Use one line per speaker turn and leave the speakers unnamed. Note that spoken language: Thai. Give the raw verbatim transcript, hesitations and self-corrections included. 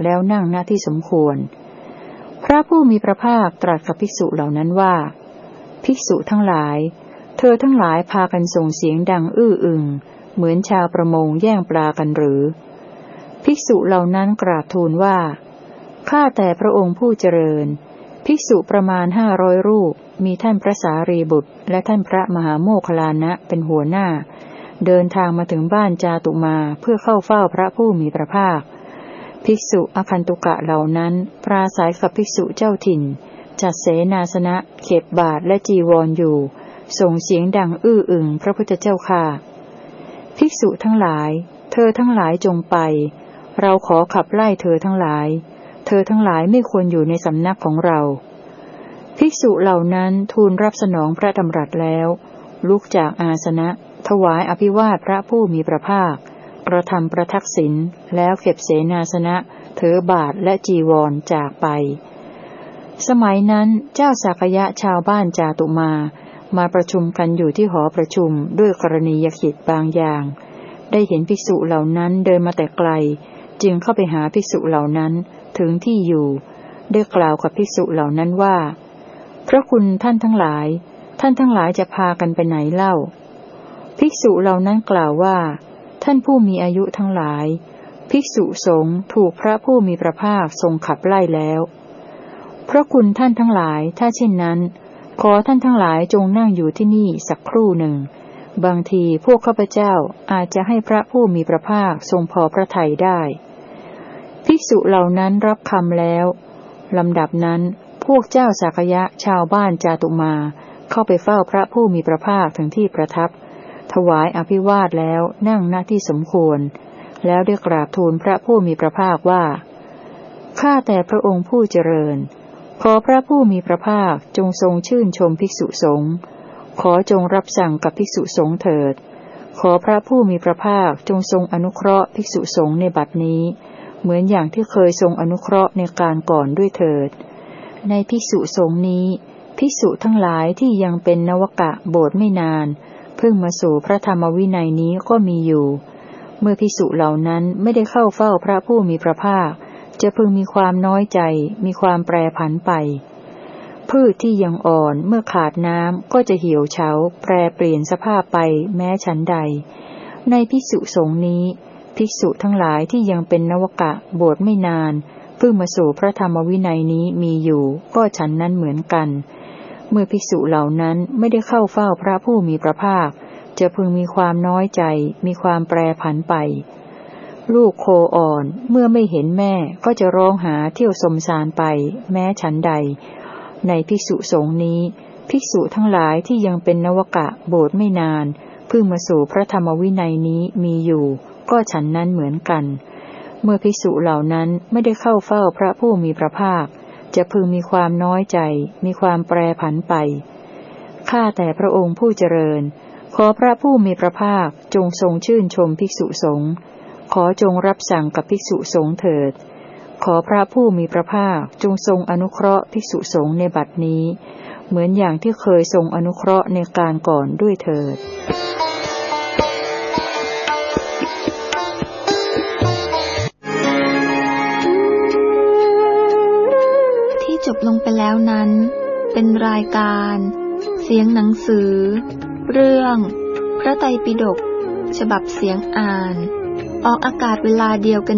แล้วนั่งณที่สมควรพระผู้มีพระภาคตรัสกับภิกษุเหล่านั้นว่าภิกษุทั้งหลายเธอทั้งหลายพากันส่งเสียงดังอื้ออึงเหมือนชาวประมงแย่งปลากันหรือภิกษุเหล่านั้นกราบทูลว่าข้าแต่พระองค์ผู้เจริญภิกษุประมาณห้าร้อยรูปมีท่านพระสารีบุตรและท่านพระมหาโมคคัลลานะเป็นหัวหน้าเดินทางมาถึงบ้านจาตุมาเพื่อเข้าเฝ้าพระผู้มีพระภาคภิกษุอคันตุกะเหล่านั้นปราศัยกับภิกษุเจ้าถิ่นจัดเสนาสนะเข็บบาทและจีวร อ, อยู่ส่งเสียงดังอื้ออึงพระพุทธเจ้าค่ะภิกษุทั้งหลายเธอทั้งหลายจงไปเราขอขับไล่เธอทั้งหลายเธอทั้งหลายไม่ควรอยู่ในสำนักของเราภิกษุเหล่านั้นทูลรับสนองพระดำรัสแล้วลุกจากอาสนะถวายอภิวาทพระผู้มีพระภาคกระทำประทักษิณแล้วเก็บเสนาสนะถือบาทและจีวรจากไปสมัยนั้นเจ้าสักยะชาวบ้านจาตุมามาประชุมกันอยู่ที่หอประชุมด้วยกรณียกิจบางอย่างได้เห็นภิกษุเหล่านั้นเดินมาแต่ไกลจึงเข้าไปหาภิกษุเหล่านั้นถึงที่อยู่ได้กล่าวกับภิกษุเหล่านั้นว่าพระคุณท่านทั้งหลายท่านทั้งหลายจะพากันไปไหนเล่าภิกษุเหล่านั้นกล่าวว่าท่านผู้มีอายุทั้งหลายภิกษุสงฆ์ถูกพระผู้มีพระภาคทรงขับไล่แล้วพระคุณท่านทั้งหลายถ้าเช่นนั้นขอท่านทั้งหลายจงนั่งอยู่ที่นี่สักครู่หนึ่งบางทีพวกข้าพเจ้าอาจจะให้พระผู้มีพระภาคทรงพอพระทัยได้ภิกษุเหล่านั้นรับคำแล้วลำดับนั้นพวกเจ้าสักยะชาวบ้านจาตุมาเข้าไปเฝ้าพระผู้มีพระภาคถึงที่ประทับถวายอภิวาทแล้วนั่งณที่สมควรแล้วได้กราบทูลพระผู้มีพระภาคว่าข้าแต่พระองค์ผู้เจริญขอพระผู้มีพระภาคจงทรงชื่นชมภิกษุสงฆ์ขอจงรับสั่งกับภิกษุสงฆ์เถิดขอพระผู้มีพระภาคจงทรงอนุเคราะห์ภิกษุสงฆ์ในบัดนี้เหมือนอย่างที่เคยทรงอนุเคราะห์ในการก่อนด้วยเถิดในภิกษุสงฆ์นี้ภิกษุทั้งหลายที่ยังเป็นนวกะบวชไม่นานเพิ่งมาสู่พระธรรมวินัยนี้ก็มีอยู่เมื่อภิกษุเหล่านั้นไม่ได้เข้าเฝ้าพระผู้มีพระภาคจะพึงมีความน้อยใจมีความแปรผันไปพืชที่ยังอ่อนเมื่อขาดน้ำก็จะเหี่ยวเฉาแปรเปลี่ยนสภาพไปแม้ฉันใดในภิกษุสงฆ์นี้ภิกษุทั้งหลายที่ยังเป็นนวกะบวชไม่นานเพิ่งมาสู่พระธรรมวินัยนี้มีอยู่ก็ฉันนั้นเหมือนกันเมื่อภิกษุเหล่านั้นไม่ได้เข้าเฝ้าพระผู้มีพระภาคจะพึงมีความน้อยใจมีความแปรผันไปลูกโคอ่อนเมื่อไม่เห็นแม่ก็จะร้องหาเที่ยวสมสารไปแม้ฉันใดในภิกษุสงฆ์นี้ภิกษุทั้งหลายที่ยังเป็นนวกะบวชไม่นานเพิ่งมาสู่พระธรรมวินัยนี้มีอยู่ก็ฉันนั้นเหมือนกันเมื่อภิกษุเหล่านั้นไม่ได้เข้าเฝ้าพระผู้มีพระภาคจะพึงมีความน้อยใจมีความแปรผันไปข้าแต่พระองค์ผู้เจริญขอพระผู้มีพระภาคจงทรงชื่นชมภิกษุสงฆ์ขอจงรับสั่งกับภิกษุสงฆ์เถิดขอพระผู้มีพระภาคจงทรงอนุเคราะห์ภิกษุสงฆ์ในบัดนี้เหมือนอย่างที่เคยทรงอนุเคราะห์ในการก่อนด้วยเถิด
ที่จบลงไปแล้วนั้นเป็นรายการเสียงหนังสือเรื่องพระไตรปิฎกฉบับเสียงอ่านออกอากาศเวลาเดียวกัน